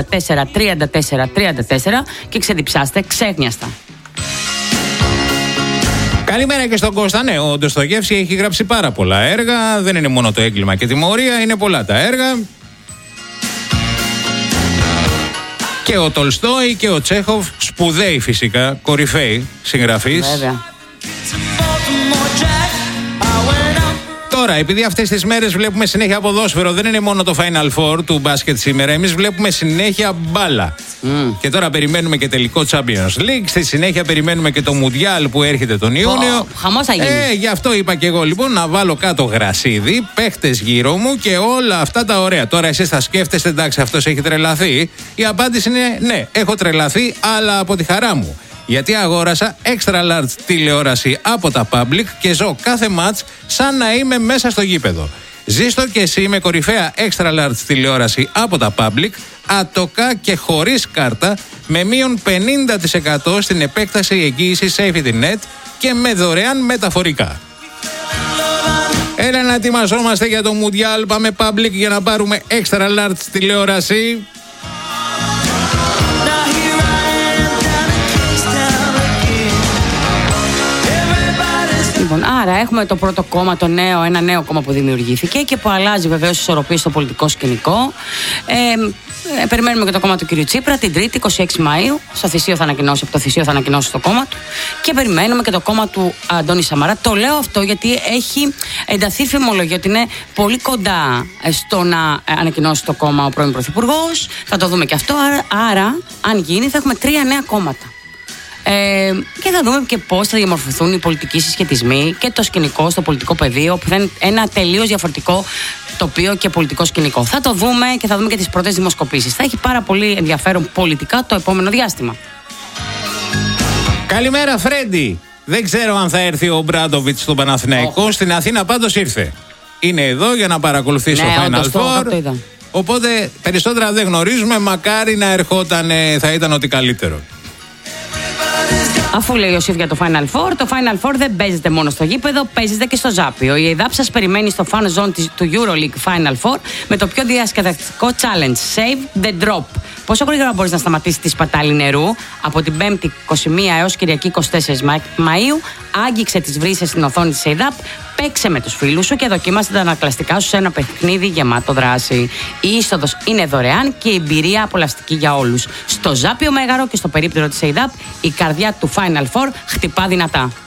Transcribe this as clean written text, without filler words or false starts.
και ξεδιψάστε ξέχνιαστα. Καλημέρα και στον Κώστα. Ναι, ο Ντοστογεύσκη έχει γράψει πάρα πολλά έργα. Δεν είναι μόνο το έγκλημα και τιμωρία, είναι πολλά τα έργα. Και ο Τολστόι και ο Τσέχοφ, σπουδαίοι φυσικά, κορυφαίοι συγγραφείς. Βέβαια. Τώρα, επειδή αυτές τις μέρες βλέπουμε συνέχεια ποδόσφαιρο, δεν είναι μόνο το Final Four του μπάσκετ σήμερα, εμείς βλέπουμε συνέχεια μπάλα. Και τώρα περιμένουμε και τελικό Champions League, στη συνέχεια περιμένουμε και το Mundial που έρχεται τον Ιούνιο. Χαμός θα γίνει. Γι' αυτό είπα και εγώ λοιπόν να βάλω κάτω γρασίδι, παίχτες γύρω μου και όλα αυτά τα ωραία. Τώρα εσείς θα σκέφτεστε, εντάξει, αυτός έχει τρελαθεί. Η απάντηση είναι ναι, έχω τρελαθεί, αλλά από τη χαρά μου. Γιατί αγόρασα extra large τηλεόραση από τα Public και ζω κάθε μάτς σαν να είμαι μέσα στο γήπεδο. Ζήστο και εσύ με κορυφαία extra large τηλεόραση από τα Public, ατοκά και χωρίς κάρτα, με μείον 50% στην επέκταση εγγύησης Safety Net και με δωρεάν μεταφορικά. Έλα να ετοιμαζόμαστε για το Mundial, πάμε Public για να πάρουμε extra large τηλεόραση. Λοιπόν, άρα έχουμε το πρώτο κόμμα, ένα νέο κόμμα που δημιουργήθηκε και που αλλάζει βεβαίως ισορροπίες στο πολιτικό σκηνικό. Περιμένουμε και το κόμμα του κ. Τσίπρα την Τρίτη, 26 Μαΐου. Από το Θησίο θα ανακοινώσει το κόμμα του. Και περιμένουμε και το κόμμα του Αντώνη Σαμαρά. Το λέω αυτό γιατί έχει ενταθεί φημολογία ότι είναι πολύ κοντά στο να ανακοινώσει το κόμμα ο πρώην Πρωθυπουργός. Θα το δούμε και αυτό. Άρα, αν γίνει, θα έχουμε 3 νέα κόμματα. Και θα δούμε και πώς θα διαμορφωθούν οι πολιτικοί συσχετισμοί και το σκηνικό στο πολιτικό πεδίο, που θα είναι ένα τελείως διαφορετικό τοπίο και πολιτικό σκηνικό. Θα το δούμε και θα δούμε και τις πρώτες δημοσκοπήσεις. Θα έχει πάρα πολύ ενδιαφέρον πολιτικά το επόμενο διάστημα. Καλημέρα, Φρέντι. Δεν ξέρω αν θα έρθει ο Μπράντοβιτς στον Παναθηναϊκό. Στην Αθήνα πάντως ήρθε. Είναι εδώ για να παρακολουθήσει το Final Four. Οπότε περισσότερα δεν γνωρίζουμε. Μακάρι να ερχόταν, θα ήταν ό,τι καλύτερο. Αφού λέει ο Ιωσήφ για το Final Four, το Final Four δεν παίζεται μόνο στο γήπεδο, παίζεται και στο Ζάπιο. Η ΕΙΔΑΠ σας περιμένει στο fan zone του EuroLeague Final Four με το πιο διασκεδαστικό challenge, Save the Drop. Πόσο γρήγορα μπορείς να σταματήσεις τη σπατάλη νερού? Από την 5η 21 έως Κυριακή 24 Μαΐου, άγγιξε τις βρύσες στην οθόνη της ΕΙΔΑΠ, παίξε με τους φίλους σου και δοκίμασε τα ανακλαστικά σου σε ένα παιχνίδι γεμάτο δράση. Η είσοδος είναι δωρεάν και η εμπειρία απολαυστική για όλους. Στο Ζάπιο Μέγαρο και στο περίπτερο της ΕΙΔΑΠ, η καρδιά του Final Four χτυπά δυνατά.